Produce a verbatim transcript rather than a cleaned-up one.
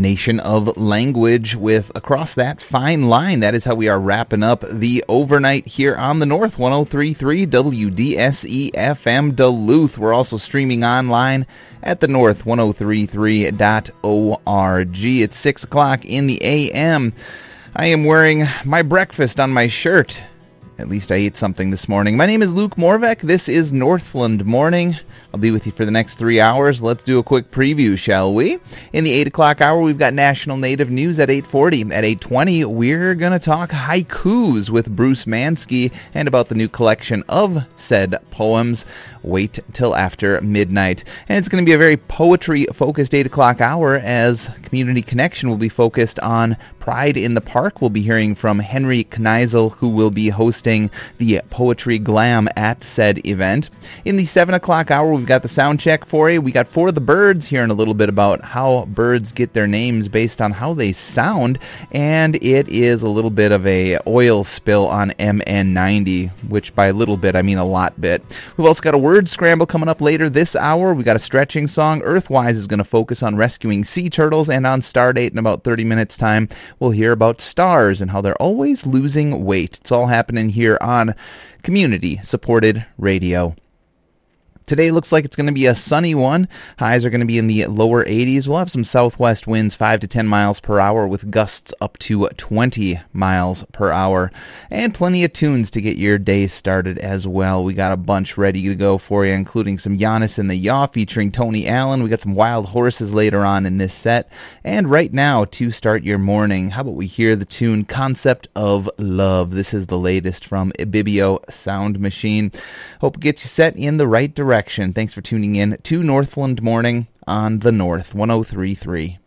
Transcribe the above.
Nation of Language with Across That Fine Line. That is how we are wrapping up the overnight here on the North, one oh three point three W D S E F M Duluth. We're also streaming online at the north ten thirty-three dot org. It's six o'clock in the A M. I am wearing my breakfast on my shirt. At least I ate something this morning. My name is Luke Morvek. This is Northland Morning. I'll be with you for the next three hours. Let's do a quick preview, shall we? In the eight o'clock hour, we've got National Native News at eight forty. At eight twenty, we're going to talk haikus with Bruce Mansky and about the new collection of said poems. Wait till after midnight. And it's going to be a very poetry-focused eight o'clock hour as Community Connection will be focused on Pride in the Park. We'll be hearing from Henry Kneisel, who will be hosting the Poetry Glam at said event. In the seven o'clock hour, we've got the sound check for you. We got For the Birds, hearing a little bit about how birds get their names based on how they sound. And it is a little bit of a oil spill on M N ninety, which by a little bit, I mean a lot bit. We've also got a word scramble coming up later this hour. We got a stretching song. Earthwise is going to focus on rescuing sea turtles, and on Stardate in about thirty minutes time, we'll hear about stars and how they're always losing weight. It's all happening here on community-supported radio. Today looks like it's going to be a sunny one. Highs are going to be in the lower eighties. We'll have some southwest winds five to ten miles per hour with gusts up to twenty miles per hour. And plenty of tunes to get your day started as well. We got a bunch ready to go for you, including some Giannis and the Yaw featuring Tony Allen. We got some Wild Horses later on in this set. And right now, to start your morning, how about we hear the tune Concept of Love. This is the latest from Ibibio Sound Machine. Hope it gets you set in the right direction. Thanks for tuning in to Northland Morning on the North one oh three point three.